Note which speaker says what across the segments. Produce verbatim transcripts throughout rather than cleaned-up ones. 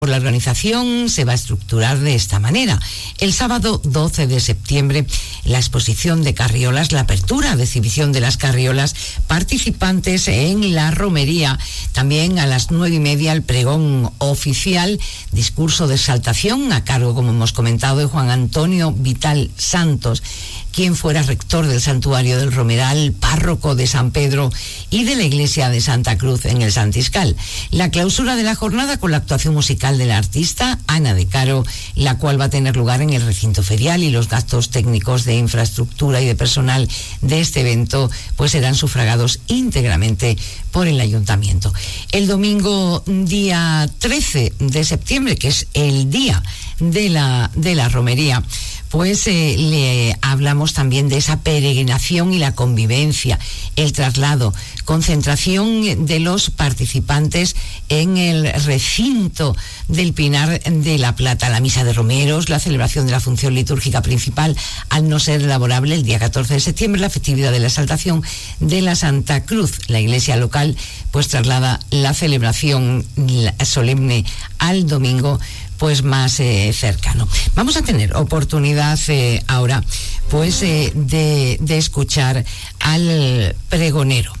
Speaker 1: La organización se va a estructurar de esta manera. El sábado doce de septiembre, la exposición de carriolas, la apertura de exhibición de las carriolas participantes en la romería. También a las nueve y media el pregón oficial, discurso de exaltación a cargo, como hemos comentado, de Juan Antonio Vital Santos, quien fuera rector del Santuario del Romeral, párroco de San Pedro y de la iglesia de Santa Cruz en el Santiscal. La clausura de la jornada con la actuación musical de la artista Ana de Caro, la cual va a tener lugar en el recinto ferial, y los gastos técnicos de infraestructura y de personal de este evento pues serán sufragados íntegramente por el ayuntamiento. El domingo día trece de septiembre, que es el día de la, de la romería, pues eh, le hablamos también de esa peregrinación y la convivencia, el traslado, concentración de los participantes en el recinto del Pinar de la Plata, la misa de romeros, la celebración de la función litúrgica principal, al no ser laborable el día catorce de septiembre, la festividad de la exaltación de la Santa Cruz. La iglesia local pues traslada la celebración solemne al domingo pues más eh, cercano. Vamos a tener oportunidad eh, ahora pues eh, de, de escuchar al pregonero.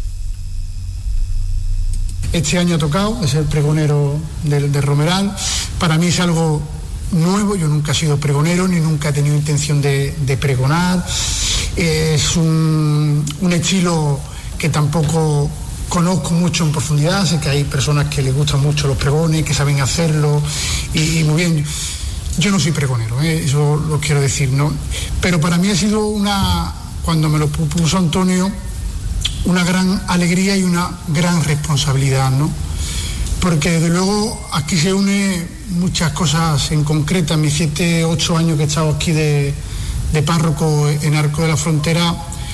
Speaker 2: Este año ha tocado, es el pregonero del, del Romeral. Para mí es algo nuevo, yo nunca he sido pregonero ni nunca he tenido intención de, de pregonar. Es un, un estilo que tampoco conozco mucho en profundidad. Sé que hay personas que les gustan mucho los pregones, que saben hacerlo, y, y muy bien. Yo no soy pregonero, ¿eh? Eso lo quiero decir, ¿no? Pero para mí ha sido una, cuando me lo puso Antonio, una gran alegría y una gran responsabilidad, ¿no? Porque desde luego aquí se une muchas cosas en concreto. En mis siete, ocho años que he estado aquí de, de párroco en Arco de la Frontera,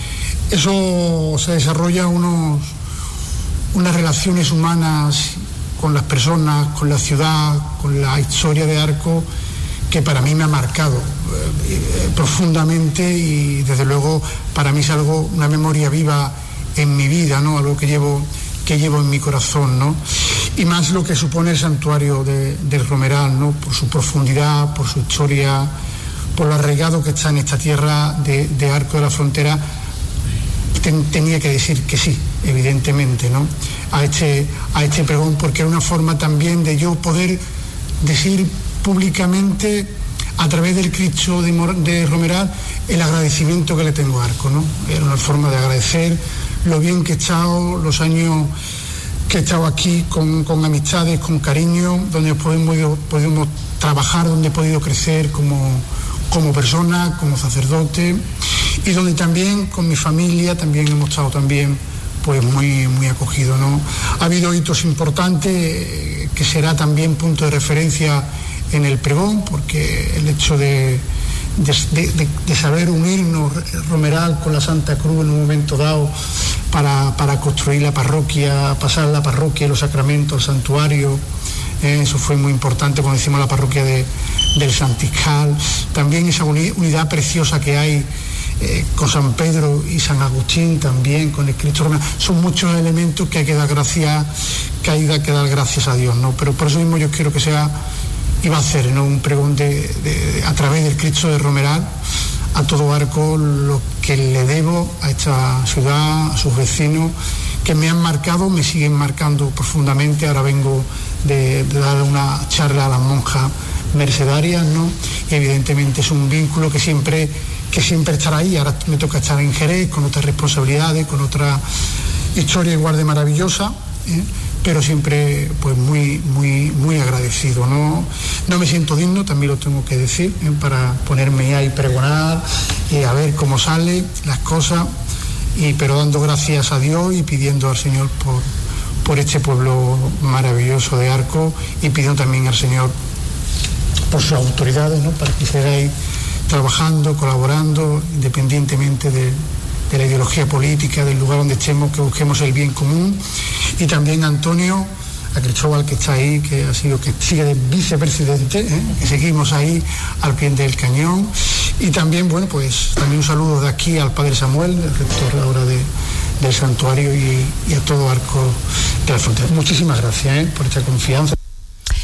Speaker 2: eso se desarrolla unos unas relaciones humanas con las personas, con la ciudad, con la historia de Arco, que para mí me ha marcado eh, profundamente, y desde luego para mí es algo, una memoria viva en mi vida, ¿no? Algo que llevo, que llevo en mi corazón, ¿no? Y más lo que supone el santuario de, del Romeral, ¿no? Por su profundidad, por su historia, por lo arraigado que está en esta tierra de, de Arco de la Frontera. Ten, tenía que decir que sí, evidentemente, ¿no? A este, a este pregón, porque era una forma también de yo poder decir públicamente, a través del Cristo de, de Romeral, el agradecimiento que le tengo a Arco, ¿no? Era una forma de agradecer lo bien que he estado, los años que he estado aquí con, con amistades, con cariño, donde podemos, podemos trabajar, donde he podido crecer como, como persona, como sacerdote, y donde también con mi familia también hemos estado también pues muy, muy acogidos, ¿no? Ha habido hitos importantes eh, que será también punto de referencia en el pregón, porque el hecho de, de, de, de saber unirnos Romeral con la Santa Cruz en un momento dado para, para construir la parroquia, pasar la parroquia, los sacramentos, el santuario, eh, eso fue muy importante cuando hicimos la parroquia de, del Santiscal. También esa uni, unidad preciosa que hay Eh, con San Pedro y San Agustín, también con el Cristo Romano. Son muchos elementos que hay que dar gracias, que hay que dar gracias a Dios, ¿no? Pero por eso mismo yo quiero que sea, iba a hacer, ¿no?, un pregón de, de, a través del Cristo de Romeral a todo Arco, lo que le debo a esta ciudad, a sus vecinos, que me han marcado, me siguen marcando profundamente. Ahora vengo de, de dar una charla a las monjas mercedarias, ¿no? Y evidentemente es un vínculo que siempre que siempre estará ahí. Ahora me toca estar en Jerez con otras responsabilidades, con otra historia igual de maravillosa, ¿eh? Pero siempre pues muy muy muy agradecido, ¿no? No me siento digno, también lo tengo que decir, ¿eh? Para ponerme ahí y pregonar y a ver cómo salen las cosas, y pero dando gracias a Dios y pidiendo al Señor por, por este pueblo maravilloso de Arco, y pidiendo también al Señor por sus autoridades, ¿no?, para que sigáis trabajando, colaborando, independientemente de, de la ideología política, del lugar donde estemos, que busquemos el bien común. Y también a Antonio, a Cristóbal, que está ahí, que ha sido, que sigue de vicepresidente, ¿eh? Que seguimos ahí al pie del cañón. Y también, bueno, pues también un saludo de aquí al Padre Samuel, el rector ahora de, del santuario, y, y a todo Arco de la Frontera. Muchísimas gracias, ¿eh?, por esta confianza.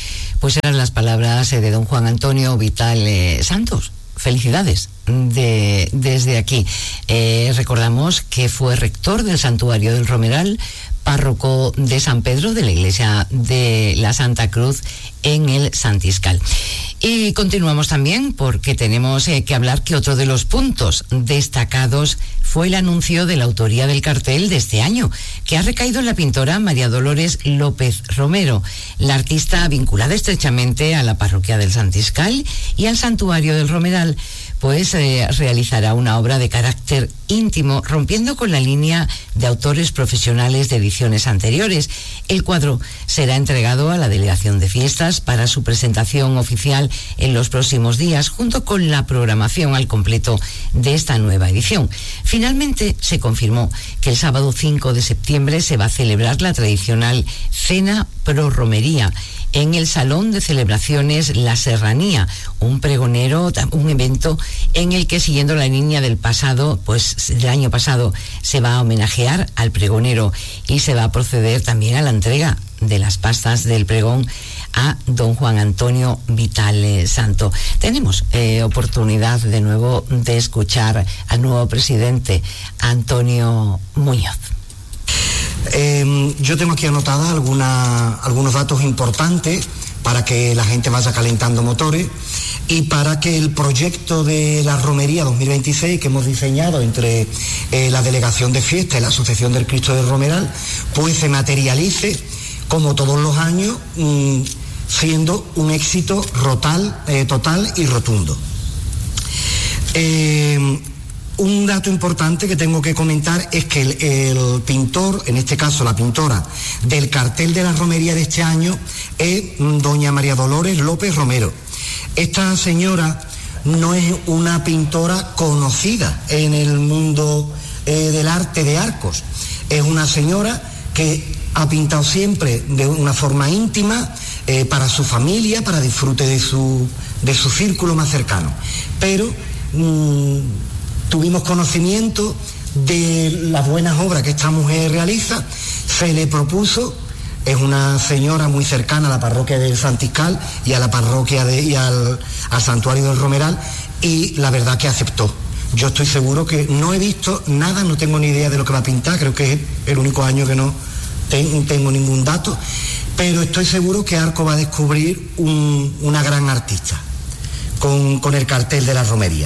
Speaker 1: Pues eran las palabras eh, de don Juan Antonio Vital eh, Santos. Felicidades de, desde aquí. Eh, recordamos que fue rector del Santuario del Romeral, párroco de San Pedro de la Iglesia de la Santa Cruz en el Santiscal. Y continuamos también porque tenemos eh, que hablar que otro de los puntos destacados fue el anuncio de la autoría del cartel de este año, que ha recaído en la pintora María Dolores López Romero, la artista vinculada estrechamente a la parroquia del Santiscal y al Santuario del Romeral. Pues eh, realizará una obra de carácter íntimo, rompiendo con la línea de autores profesionales de ediciones anteriores. El cuadro será entregado a la Delegación de Fiestas para su presentación oficial en los próximos días, junto con la programación al completo de esta nueva edición. Finalmente se confirmó que el sábado cinco de septiembre se va a celebrar la tradicional Cena Pro Romería en el Salón de Celebraciones La Serranía, un pregonero, un evento en el que, siguiendo la línea del pasado, pues del año pasado, se va a homenajear al pregonero y se va a proceder también a la entrega de las pastas del pregón a don Juan Antonio Vital Santo. Tenemos eh, oportunidad de nuevo de escuchar al nuevo presidente, Antonio Muñoz.
Speaker 3: Eh, yo tengo aquí anotadas alguna, algunos datos importantes para que la gente vaya calentando motores y para que el proyecto de la Romería dos mil veintiséis que hemos diseñado entre eh, la Delegación de Fiesta y la Asociación del Cristo del Romeral pues se materialice como todos los años, mmm, siendo un éxito rotal, eh, total y rotundo. Eh, Un dato importante que tengo que comentar es que el, el pintor, en este caso la pintora del cartel de la romería de este año, es doña María Dolores López Romero. Esta señora no es una pintora conocida en el mundo eh, del arte de arcos. Es una señora que ha pintado siempre de una forma íntima, eh, para su familia, para disfrute de su, de su círculo más cercano. Pero mmm, tuvimos conocimiento de las buenas obras que esta mujer realiza, se le propuso, es una señora muy cercana a la parroquia del Santiscal y a la parroquia de, y al, al Santuario del Romeral, y la verdad que aceptó. Yo estoy seguro que no he visto nada, no tengo ni idea de lo que va a pintar, creo que es el único año que no ten, tengo ningún dato, pero estoy seguro que Arco va a descubrir un, una gran artista con, con el cartel de la romería.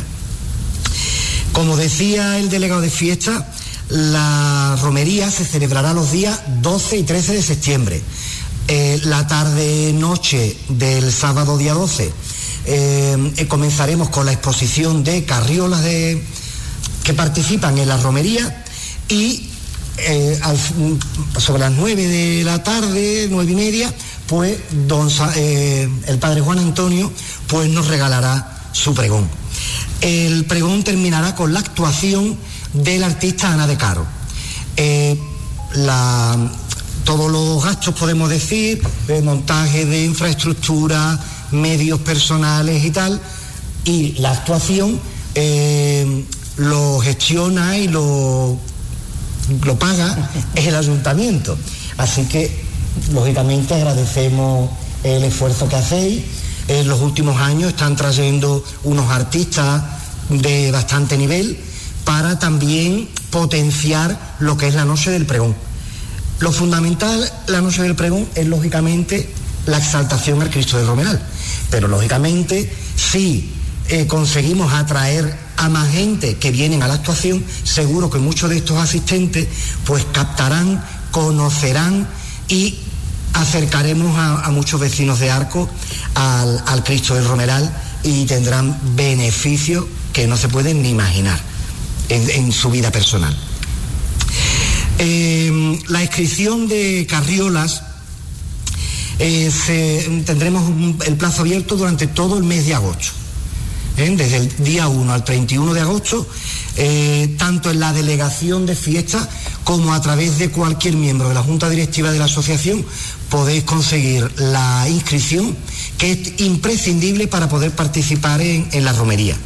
Speaker 3: Como decía el delegado de fiesta, la romería se celebrará los días doce y trece de septiembre. Eh, la tarde-noche del sábado día doce eh, comenzaremos con la exposición de carriolas de, que participan en la romería y eh, al, sobre las nueve de la tarde, nueve y media, pues don, eh, el padre Juan Antonio pues nos regalará su pregón. El pregón terminará con la actuación del artista Ana de Caro. Eh, la, todos los gastos, podemos decir, de montaje de infraestructura, medios personales y tal, y la actuación eh, lo gestiona y lo, lo paga es el ayuntamiento. Así que, lógicamente, agradecemos el esfuerzo que hacéis. En los últimos años están trayendo unos artistas de bastante nivel para también potenciar lo que es la noche del pregón. Lo fundamental, la noche del pregón, es lógicamente la exaltación al Cristo del Romeral. Pero lógicamente, si eh, conseguimos atraer a más gente que vienen a la actuación, seguro que muchos de estos asistentes pues captarán, conocerán y acercaremos a, a muchos vecinos de Arco al, al Cristo del Romeral y tendrán beneficios que no se pueden ni imaginar en, en su vida personal. Eh, la inscripción de carriolas eh, se, tendremos un, el plazo abierto durante todo el mes de agosto. ¿eh? Desde el día uno al treinta y uno de agosto, eh, tanto en la delegación de fiesta como a través de cualquier miembro de la Junta Directiva de la asociación, podéis conseguir la inscripción, que es imprescindible para poder participar en, en la romería.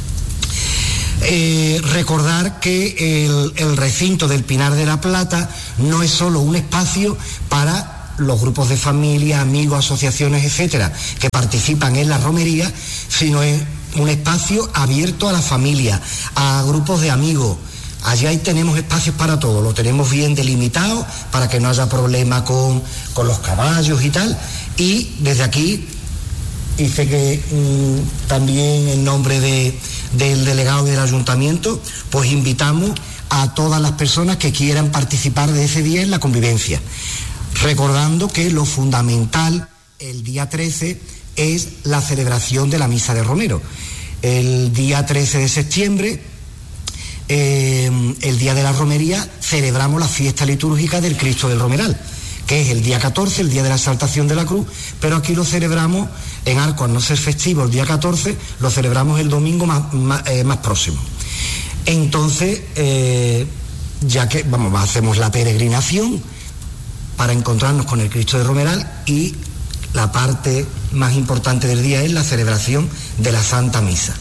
Speaker 3: Eh, recordar que el, el recinto del Pinar de la Plata no es solo un espacio para los grupos de familia, amigos, asociaciones, etcétera, que participan en la romería, sino es un espacio abierto a la familia, a grupos de amigos. Allí ahí tenemos espacios para todo, lo tenemos bien delimitado para que no haya problema con, con los caballos y tal. Y desde aquí hice que mmm, también en nombre de, del delegado y del ayuntamiento, pues invitamos a todas las personas que quieran participar de ese día en la convivencia. Recordando que lo fundamental el día trece es la celebración de la Misa de Romero. El día trece de septiembre, Eh, el día de la romería, celebramos la fiesta litúrgica del Cristo del Romeral, que es el día catorce, el día de la exaltación de la cruz, pero aquí lo celebramos en Arco, al no ser festivo el día catorce, lo celebramos el domingo más, más, eh, más próximo. Entonces, eh, ya que vamos, hacemos la peregrinación para encontrarnos con el Cristo del Romeral, y la parte más importante del día es la celebración de la Santa Misa.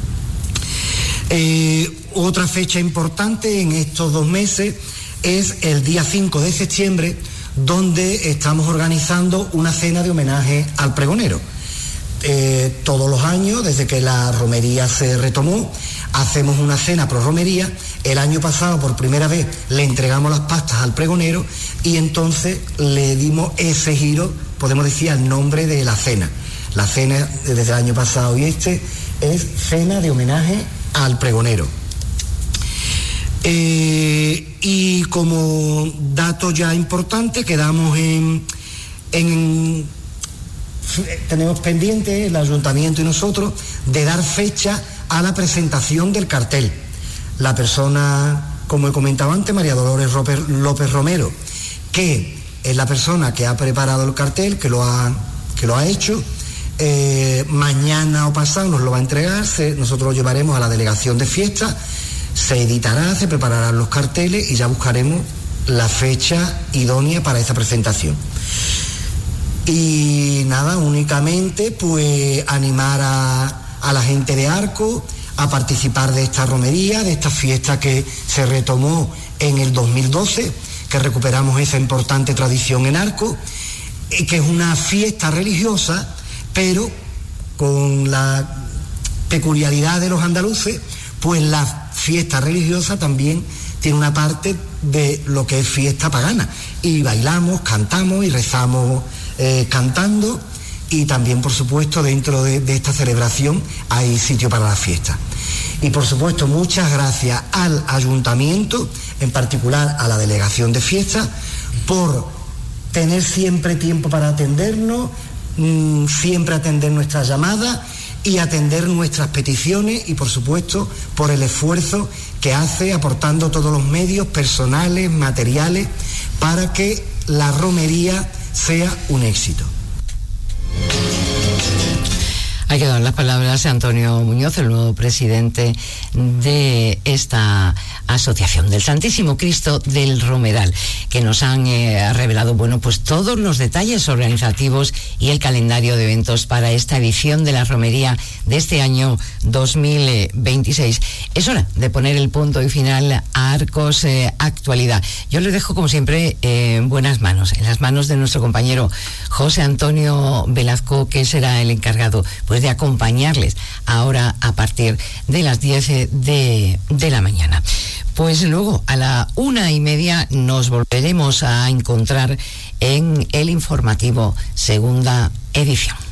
Speaker 3: Eh, otra fecha importante en estos dos meses es el día cinco de septiembre, donde estamos organizando una cena de homenaje al pregonero. Eh, todos los años, desde que la romería se retomó, hacemos una cena pro romería. El año pasado, por primera vez, le entregamos las pastas al pregonero y entonces le dimos ese giro, podemos decir, al nombre de la cena. La cena desde el año pasado y este es cena de homenaje al pregonero. Eh, y como dato ya importante, quedamos en, en tenemos pendiente el ayuntamiento y nosotros de dar fecha a la presentación del cartel. La persona, como he comentado antes, María Dolores López Romero, que es la persona que ha preparado el cartel, que lo ha, que lo ha hecho, eh, mañana o pasado nos lo va a entregar, se, nosotros lo llevaremos a la delegación de fiesta, se editará, se prepararán los carteles y ya buscaremos la fecha idónea para esa presentación. Y nada, únicamente pues animar a, a la gente de Arco a participar de esta romería, de esta fiesta que se retomó en el dos mil doce, que recuperamos esa importante tradición en Arco, y que es una fiesta religiosa, pero con la peculiaridad de los andaluces, pues la fiesta religiosa también tiene una parte de lo que es fiesta pagana, y bailamos, cantamos y rezamos eh, cantando, y también por supuesto dentro de, de esta celebración hay sitio para la fiesta. Y por supuesto muchas gracias al ayuntamiento, en particular a la delegación de fiesta, por tener siempre tiempo para atendernos, mmm, siempre atender nuestras llamadas y atender nuestras peticiones, y por supuesto por el esfuerzo que hace aportando todos los medios personales, materiales, para que la romería sea un éxito.
Speaker 1: Hay que dar las palabras de Antonio Muñoz, el nuevo presidente de esta asociación del Santísimo Cristo del Romeral, que nos han eh, revelado, bueno, pues todos los detalles organizativos y el calendario de eventos para esta edición de la romería de este año dos mil veintiséis. Es hora de poner el punto y final a Arcos eh, Actualidad. Yo les dejo, como siempre, eh, en buenas manos, en las manos de nuestro compañero José Antonio Velazco, que será el encargado pues de acompañarles ahora a partir de las diez de, de la mañana. Pues luego a la una y media nos volveremos a encontrar en el informativo segunda edición.